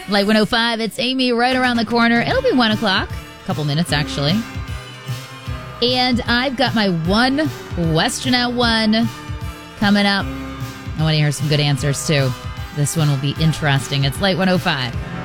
Light 105, it's Amy right around the corner. It'll be 1 o'clock. A couple minutes, actually. And I've got my one question at 1 coming up. I want to hear some good answers, too. This one will be interesting. It's Light 105.